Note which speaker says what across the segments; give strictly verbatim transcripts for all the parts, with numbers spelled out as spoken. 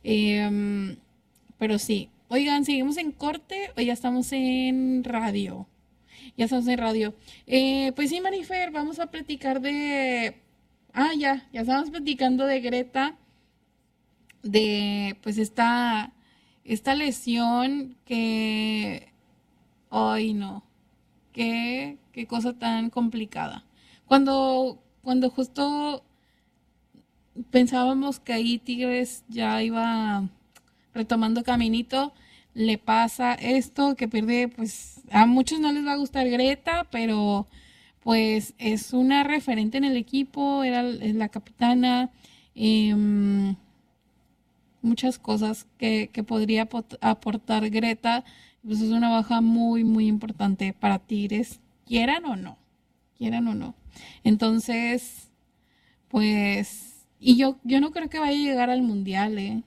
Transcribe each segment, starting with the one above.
Speaker 1: Eh, pero sí. Oigan, seguimos en corte o ya estamos en radio. Ya estamos en radio. Eh, pues sí, Marifer, vamos a platicar de... Ah, ya, ya estamos platicando de Greta, de pues esta, esta lesión que... Ay, no. Qué, qué cosa tan complicada. Cuando, cuando justo pensábamos que ahí Tigres ya iba retomando caminito, le pasa esto, que pierde, pues a muchos no les va a gustar Greta, pero pues es una referente en el equipo, era es la capitana, em, muchas cosas que, que podría apot- aportar Greta, pues es una baja muy, muy importante para Tigres, quieran o no, quieran o no. Entonces, pues, y yo, yo no creo que vaya a llegar al mundial, ¿eh?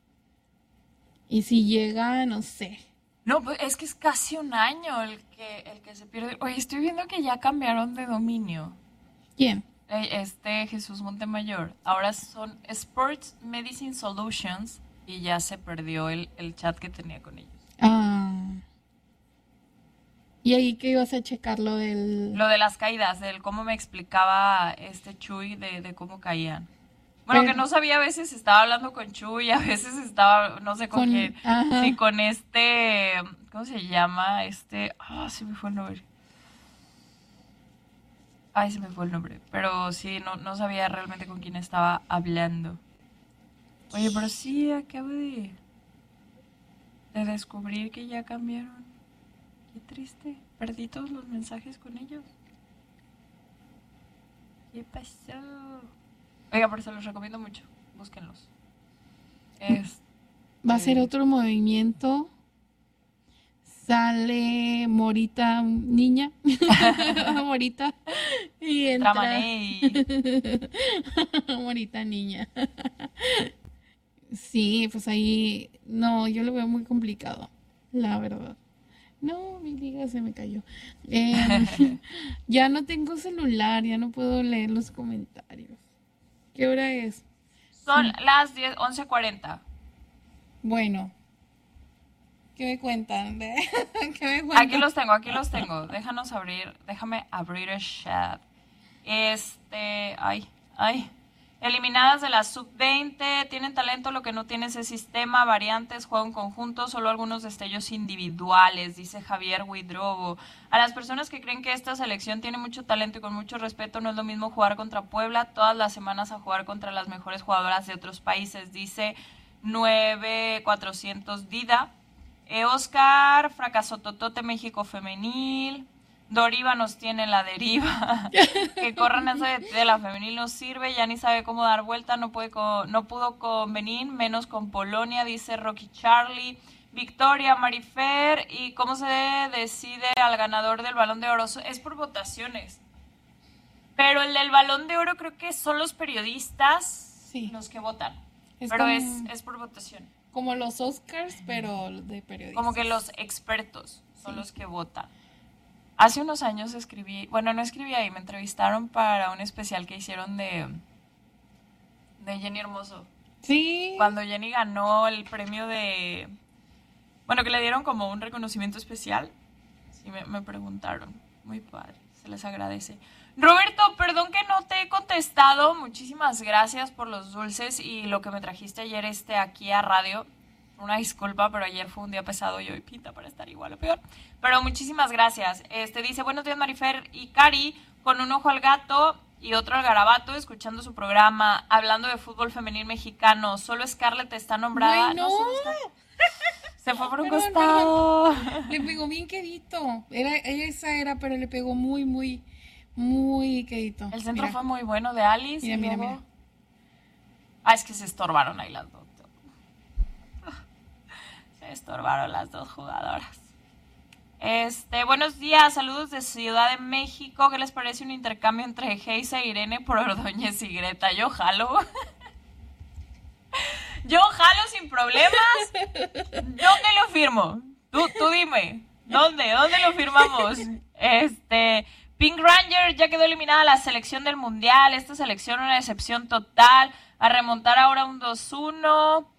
Speaker 1: Y si llega, no sé.
Speaker 2: No, pues es que es casi un año el que, el que se pierde. Oye, estoy viendo que ya cambiaron de dominio.
Speaker 1: ¿Quién?
Speaker 2: Eh, Este Jesús Montemayor. Ahora son Sports Medicine Solutions y ya se perdió el, el chat que tenía con ellos.
Speaker 1: Ah, y ahí que ibas a checar lo del...
Speaker 2: Lo de las caídas, del cómo me explicaba este Chuy de, de cómo caían. Bueno, que
Speaker 1: Pero
Speaker 2: no sabía, a veces estaba hablando con Chuy, a veces estaba, no sé con
Speaker 1: con...
Speaker 2: quién. Sí,
Speaker 1: Ajá.
Speaker 2: con este, ¿cómo se llama? Este, ah, se me fue el nombre. Ay, se me fue el nombre. Pero sí, no, no sabía realmente con quién estaba hablando. Oye, pero sí, acabo de, de descubrir que ya cambiaron. Qué triste. Perdí todos los mensajes con ellos. ¿Qué pasó? Oiga, por eso los recomiendo mucho. Búsquenlos.
Speaker 1: Va a ser
Speaker 2: Este.
Speaker 1: otro movimiento. Sale Morita, niña. Morita. Y entra
Speaker 2: Tramaney.
Speaker 1: Morita, niña. Sí, pues ahí... No, yo lo veo muy complicado. La verdad. No, mi liga se me cayó. Em, ya no tengo celular, ya no puedo leer los comentarios. ¿Qué hora es?
Speaker 2: Son las diez, once cuarenta.
Speaker 1: Bueno, ¿qué me cuentan? ¿Qué me
Speaker 2: Aquí
Speaker 1: cuentan?
Speaker 2: los tengo, aquí los tengo. Déjanos abrir, déjame abrir el chat. Este, ay, ay. Eliminadas de la sub veinte, tienen talento, lo que no tiene es sistema, variantes, juego en conjunto, solo algunos destellos individuales, dice Javier Huidrobo. A las personas que creen que esta selección tiene mucho talento y con mucho respeto, no es lo mismo jugar contra Puebla todas las semanas a jugar contra las mejores jugadoras de otros países, dice nueve cuatrocientos Dida. Eh, Oscar, fracaso totote México femenil. Doriva nos tiene la deriva. Que corran eso de, de la femenil no sirve, ya ni sabe cómo dar vuelta, no puede con, no pudo con Benín, menos con Polonia, dice Rocky Charlie. Victoria, Marifer, ¿y cómo se decide al ganador del Balón de Oro? Es por votaciones. Pero el del Balón de Oro creo que son los periodistas
Speaker 1: Sí,
Speaker 2: los que votan.
Speaker 1: es
Speaker 2: Pero
Speaker 1: como,
Speaker 2: es, es por votación.
Speaker 1: como los Oscars, pero de
Speaker 2: Como que
Speaker 1: periodistas.
Speaker 2: los expertos son
Speaker 1: Sí.
Speaker 2: los que votan. Hace unos años escribí, bueno, no escribí ahí, me entrevistaron para un especial que hicieron de, de Jenny Hermoso.
Speaker 1: Sí.
Speaker 2: Cuando Jenny ganó el premio de, bueno, que le dieron como un reconocimiento especial, sí me, me preguntaron. Muy padre, se les agradece. Roberto, perdón que no te he contestado, muchísimas gracias por los dulces y lo que me trajiste ayer este aquí a radio. Una disculpa, pero ayer fue un día pesado y hoy pinta para estar igual o peor. Pero muchísimas gracias. Este dice, buenos días Marifer y Cari, con un ojo al gato y otro al garabato, escuchando su programa, hablando de fútbol femenil mexicano. Solo Scarlett está nombrada.
Speaker 1: Ay, no.
Speaker 2: solo está- Se fue por un
Speaker 1: Perdón,
Speaker 2: costado.
Speaker 1: Le pegó bien quedito. Era, esa era, pero le pegó muy, muy, muy quedito.
Speaker 2: El centro
Speaker 1: Mira,
Speaker 2: fue muy bueno de Alice.
Speaker 1: mira,
Speaker 2: y
Speaker 1: mira,
Speaker 2: luego...
Speaker 1: mira.
Speaker 2: Ah, es que se estorbaron ahí las dos. Se estorbaron las dos jugadoras. Este, buenos días, saludos de Ciudad de México. ¿Qué les parece un intercambio entre Geisa e Irene por Ordóñez y Greta? Yo jalo. Yo jalo sin problemas. ¿Dónde lo firmo? Tú, tú dime. ¿Dónde? ¿Dónde lo firmamos? Este, Pink Ranger ya quedó eliminada la selección del mundial. Esta selección una decepción total. A remontar ahora un dos uno.